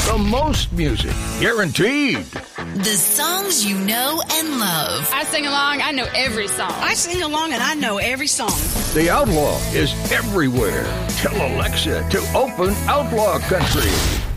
The most music, guaranteed. The songs you know and love. I sing along, I know every song. I sing along and I know every song. The Outlaw is everywhere. Tell Alexa to open Outlaw Country.